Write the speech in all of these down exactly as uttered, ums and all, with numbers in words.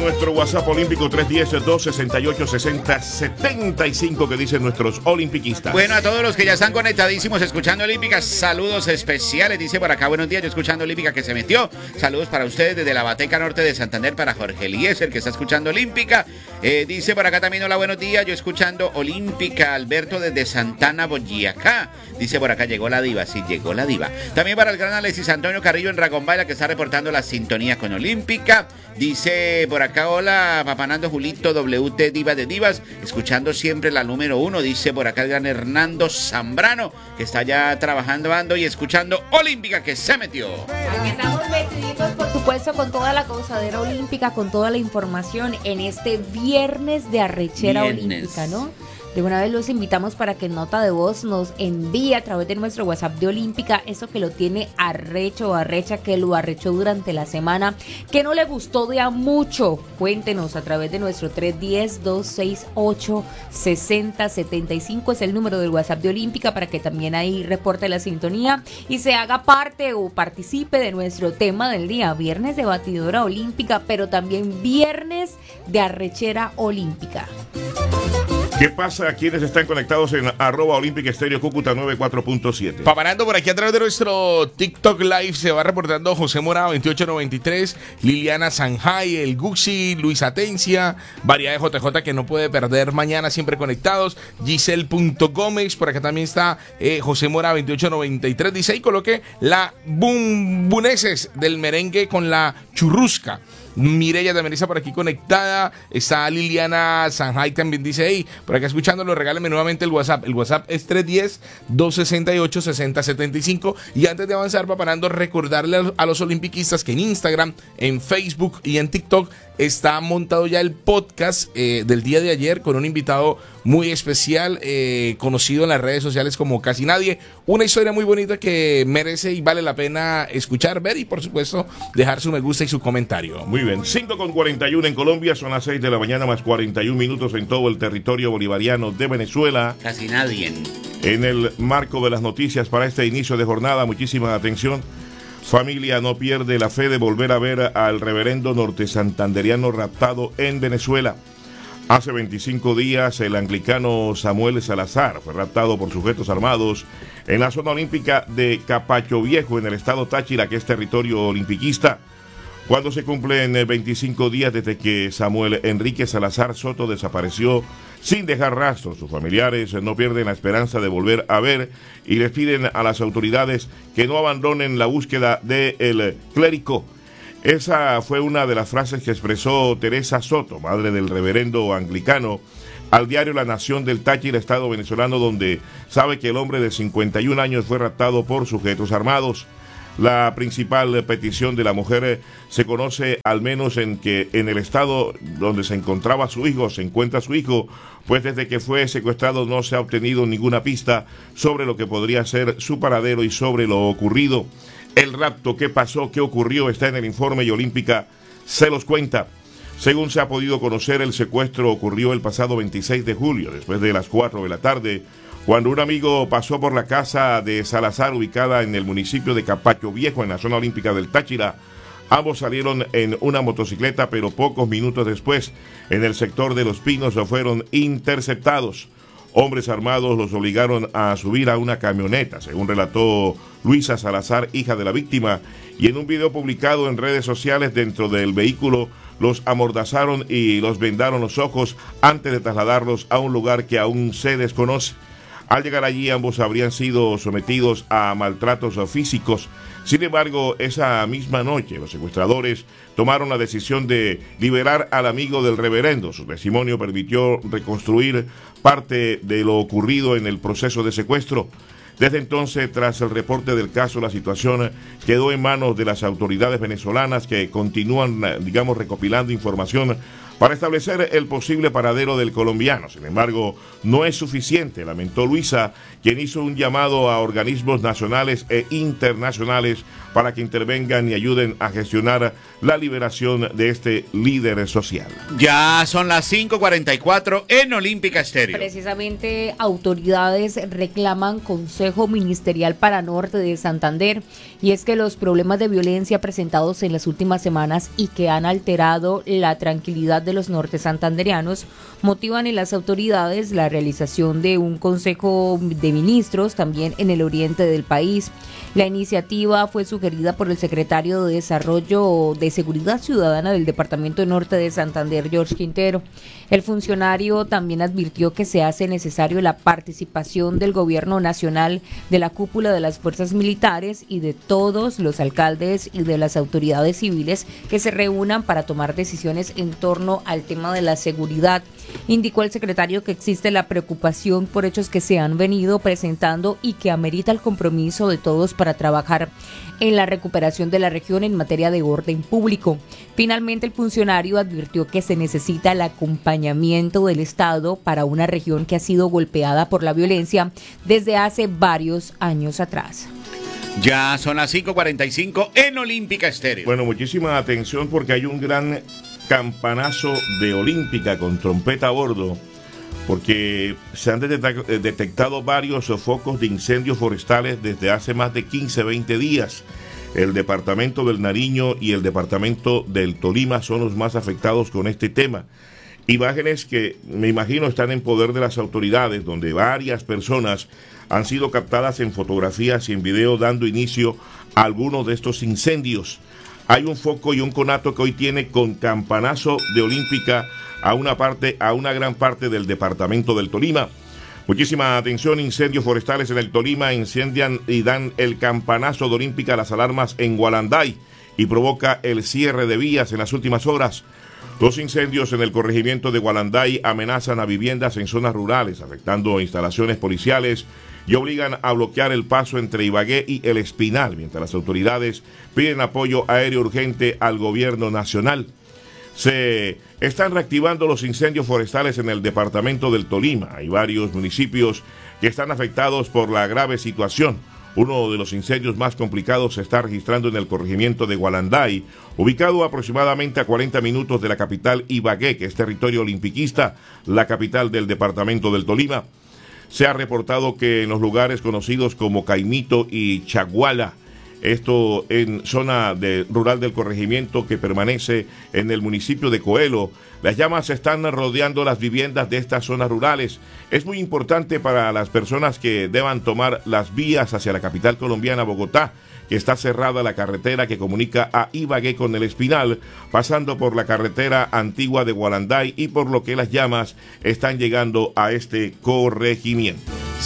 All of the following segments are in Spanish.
nuestro WhatsApp olímpico tres uno cero, dos seis ocho, seis cero siete cinco que dicen nuestros olimpiquistas. Bueno, a todos los que ya están conectadísimos escuchando Olímpica, saludos especiales. Dice por acá, buenos días, yo escuchando Olímpica que se metió. Saludos para ustedes desde la Bateca Norte de Santander, para Jorge Eliezer que está escuchando Olímpica. Eh, dice por acá también, hola, buenos días, yo escuchando Olímpica. Alberto desde Santana, Boyacá. Dice por acá, llegó la diva, sí, llegó la diva. También para el gran Alexis Antonio Carrillo en Ragonbaila que está reportando la sintonía con Olímpica. Dice por acá, hola, Papanando Julito, W T Diva de Divas, escuchando siempre la número uno. Dice por acá el gran Hernando Zambrano, que está ya trabajando ando y escuchando Olímpica que se metió. Aquí estamos metiditos, por supuesto, con toda la gozadera olímpica, con toda la información en este viernes de arrechera Viernes. olímpica, ¿no? De una vez los invitamos para que en nota de voz nos envíe a través de nuestro WhatsApp de Olímpica eso que lo tiene arrecho o arrecha, que lo arrechó durante la semana, que no le gustó de a mucho. Cuéntenos a través de nuestro tres uno cero, dos seis ocho, seis cero siete cinco, es el número del WhatsApp de Olímpica para que también ahí reporte la sintonía y se haga parte o participe de nuestro tema del día, viernes de batidora olímpica, pero también viernes de arrechera olímpica. ¿Qué pasa a quienes están conectados en arroba Olímpica Estéreo Cúcuta noventa y cuatro punto siete? Paparando por aquí a través de nuestro TikTok Live se va reportando José Mora veintiocho noventa y tres, Liliana Sanjay, el Guxi, Luis Atencia, variedad de J J que no puede perder mañana, siempre conectados, Giselle.Gómez, por acá también está eh, José Mora veintiocho noventa y tres, dice ahí coloque la bumbuneses del merengue con la churrusca. Mireya también está por aquí conectada. Está Liliana Sanjay también dice, hey, por acá escuchándolo, regáleme nuevamente el WhatsApp. El WhatsApp es tres uno cero, dos seis ocho, seis cero siete cinco. Y antes de avanzar, Paparando, recordarle a los olimpiquistas que en Instagram, en Facebook y en TikTok está montado ya el podcast eh, del día de ayer con un invitado muy especial, eh, conocido en las redes sociales como Casi Nadie. Una historia muy bonita que merece y vale la pena escuchar, ver y por supuesto dejar su me gusta y su comentario. Muy bien, cinco con cuarenta y uno en Colombia, son las seis de la mañana más cuarenta y un minutos en todo el territorio bolivariano de Venezuela. Casi nadie. En el marco de las noticias para este inicio de jornada, muchísima atención. Familia no pierde la fe de volver a ver al reverendo norte santanderiano raptado en Venezuela. Hace veinticinco días el anglicano Samuel Salazar fue raptado por sujetos armados en la zona olímpica de Capacho Viejo, en el estado Táchira, que es territorio olimpiquista. Cuando se cumplen veinticinco días desde que Samuel Enrique Salazar Soto desapareció sin dejar rastro, sus familiares no pierden la esperanza de volver a ver y les piden a las autoridades que no abandonen la búsqueda del clérigo. Esa fue una de las frases que expresó Teresa Soto, madre del reverendo anglicano, al diario La Nación del Táchira, estado venezolano, donde sabe que el hombre de cincuenta y un años fue raptado por sujetos armados. La principal petición de la mujer se conoce al menos en que en el estado donde se encontraba su hijo, se encuentra su hijo, pues desde que fue secuestrado no se ha obtenido ninguna pista sobre lo que podría ser su paradero y sobre lo ocurrido. El rapto, qué pasó, qué ocurrió, está en el informe y Olímpica se los cuenta. Según se ha podido conocer, el secuestro ocurrió el pasado veintiséis de julio, después de las cuatro de la tarde, cuando un amigo pasó por la casa de Salazar, ubicada en el municipio de Capacho Viejo, en la zona olímpica del Táchira. Ambos salieron en una motocicleta, pero pocos minutos después, en el sector de Los Pinos, fueron interceptados. Hombres armados los obligaron a subir a una camioneta, según relató Luisa Salazar, hija de la víctima, y en un video publicado en redes sociales, dentro del vehículo los amordazaron y los vendaron los ojos antes de trasladarlos a un lugar que aún se desconoce. Al llegar allí, ambos habrían sido sometidos a maltratos físicos. Sin embargo, esa misma noche, los secuestradores tomaron la decisión de liberar al amigo del reverendo. Su testimonio permitió reconstruir parte de lo ocurrido en el proceso de secuestro. Desde entonces, tras el reporte del caso, la situación quedó en manos de las autoridades venezolanas, que continúan, digamos, recopilando información para establecer el posible paradero del colombiano. Sin embargo, no es suficiente, lamentó Luisa, quien hizo un llamado a organismos nacionales e internacionales para que intervengan y ayuden a gestionar la liberación de este líder social. Ya son las cinco cuarenta y cuatro en Olímpica Estéreo. Precisamente autoridades reclaman con Consejo Ministerial para Norte de Santander, y es que los problemas de violencia presentados en las últimas semanas y que han alterado la tranquilidad de los norte santanderianos motivan en las autoridades la realización de un Consejo de Ministros también en el oriente del país. La iniciativa fue sugerida por el secretario de Desarrollo de Seguridad Ciudadana del Departamento Norte de Santander, George Quintero. El funcionario también advirtió que se hace necesario la participación del gobierno nacional, de la cúpula de las fuerzas militares y de todos los alcaldes y de las autoridades civiles que se reúnan para tomar decisiones en torno al tema de la seguridad. Indicó el secretario que existe la preocupación por hechos que se han venido presentando y que amerita el compromiso de todos para trabajar en la recuperación de la región en materia de orden público. Finalmente, el funcionario advirtió que se necesita el acompañamiento del Estado para una región que ha sido golpeada por la violencia desde hace varios años atrás. Ya son las cinco cuarenta y cinco en Olímpica Estéreo. Bueno, muchísima atención porque hay un gran campanazo de Olímpica con trompeta a bordo, porque se han detectado varios focos de incendios forestales desde hace más de quince, veinte días. El departamento del Nariño y el departamento del Tolima son los más afectados con este tema. Imágenes que me imagino están en poder de las autoridades, donde varias personas han sido captadas en fotografías y en video dando inicio a algunos de estos incendios. Hay un foco y un conato que hoy tiene con campanazo de Olímpica a una parte, a una gran parte del departamento del Tolima. Muchísima atención, incendios forestales en el Tolima incendian y dan el campanazo de Olímpica a las alarmas en Gualanday y provoca el cierre de vías en las últimas horas. Dos incendios en el corregimiento de Gualanday amenazan a viviendas en zonas rurales, afectando instalaciones policiales y obligan a bloquear el paso entre Ibagué y El Espinal, mientras las autoridades piden apoyo aéreo urgente al gobierno nacional. Se están reactivando los incendios forestales en el departamento del Tolima. Hay varios municipios que están afectados por la grave situación. Uno de los incendios más complicados se está registrando en el corregimiento de Gualanday, ubicado aproximadamente a cuarenta minutos de la capital Ibagué, que es territorio olimpiquista, la capital del departamento del Tolima. Se ha reportado que en los lugares conocidos como Caimito y Chaguala, esto en zona de, rural del corregimiento que permanece en el municipio de Coelho, las llamas están rodeando las viviendas de estas zonas rurales. Es muy importante para las personas que deban tomar las vías hacia la capital colombiana, Bogotá, que está cerrada la carretera que comunica a Ibagué con El Espinal, pasando por la carretera antigua de Gualanday, y por lo que las llamas están llegando a este corregimiento.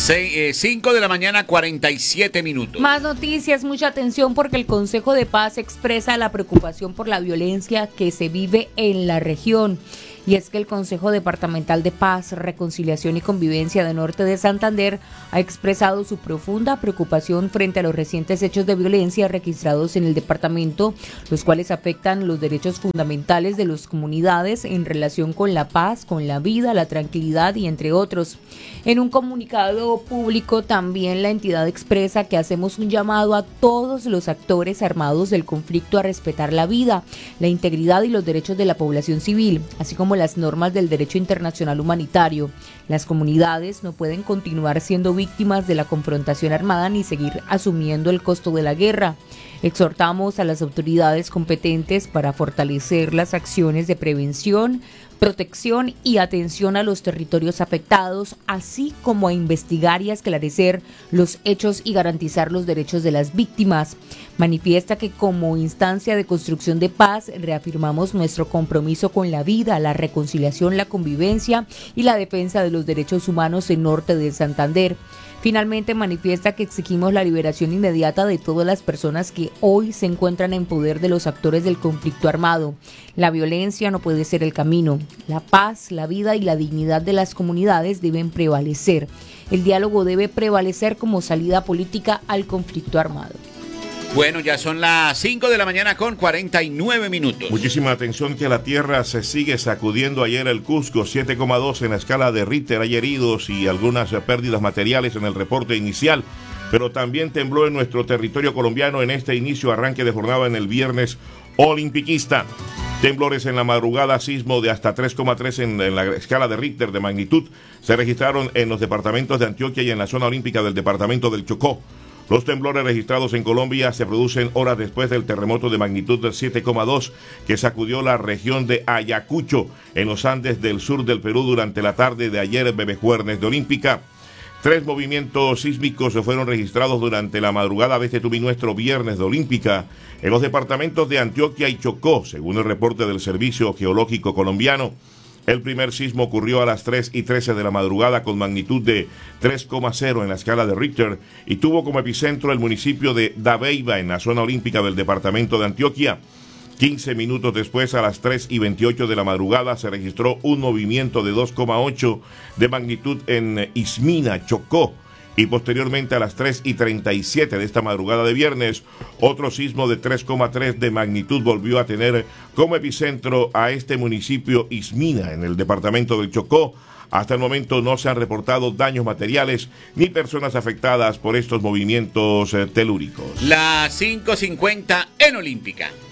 cinco de la mañana, cuarenta y siete minutos. Más noticias, mucha atención porque el Consejo de Paz expresa la preocupación por la violencia que se vive en la región. Y es que el Consejo Departamental de Paz, Reconciliación y Convivencia de Norte de Santander ha expresado su profunda preocupación frente a los recientes hechos de violencia registrados en el departamento, los cuales afectan los derechos fundamentales de las comunidades en relación con la paz, con la vida, la tranquilidad y entre otros. En un comunicado público también la entidad expresa que hacemos un llamado a todos los actores armados del conflicto a respetar la vida, la integridad y los derechos de la población civil, así como las normas del derecho internacional humanitario. Las comunidades no pueden continuar siendo víctimas de la confrontación armada ni seguir asumiendo el costo de la guerra. Exhortamos a las autoridades competentes para fortalecer las acciones de prevención, protección y atención a los territorios afectados, así como a investigar y a esclarecer los hechos y garantizar los derechos de las víctimas. Manifiesta que como instancia de construcción de paz reafirmamos nuestro compromiso con la vida, la reconciliación, la convivencia y la defensa de los derechos humanos en Norte de Santander. Finalmente manifiesta que exigimos la liberación inmediata de todas las personas que hoy se encuentran en poder de los actores del conflicto armado. La violencia no puede ser el camino. La paz, la vida y la dignidad de las comunidades deben prevalecer. El diálogo debe prevalecer como salida política al conflicto armado. Bueno, ya son las cinco de la mañana con cuarenta y nueve minutos. Muchísima atención que la tierra se sigue sacudiendo. Ayer el Cusco, siete coma dos en la escala de Richter. Hay heridos y algunas pérdidas materiales en el reporte inicial. Pero también tembló en nuestro territorio colombiano en este inicio, arranque de jornada en el viernes olimpiquista. Temblores en la madrugada, sismo de hasta tres coma tres en, en la escala de Richter de magnitud se registraron en los departamentos de Antioquia y en la zona olímpica del departamento del Chocó. Los temblores registrados en Colombia se producen horas después del terremoto de magnitud de siete coma dos que sacudió la región de Ayacucho en los Andes del sur del Perú durante la tarde de ayer, bebejuernes de Olímpica. Tres movimientos sísmicos se fueron registrados durante la madrugada de este tubinuestro viernes de Olímpica en los departamentos de Antioquia y Chocó, según el reporte del Servicio Geológico Colombiano. El primer sismo ocurrió a las tres y trece de la madrugada con magnitud de tres coma cero en la escala de Richter y tuvo como epicentro el municipio de Dabeiba en la zona olímpica del departamento de Antioquia. quince minutos después, a las tres y veintiocho de la madrugada, se registró un movimiento de dos coma ocho de magnitud en Ismina, Chocó. Y posteriormente, a las tres y treinta y siete de esta madrugada de viernes, otro sismo de tres coma tres de magnitud volvió a tener como epicentro a este municipio Ismina, en el departamento del Chocó. Hasta el momento no se han reportado daños materiales ni personas afectadas por estos movimientos telúricos. Las cinco cincuenta en Olímpica.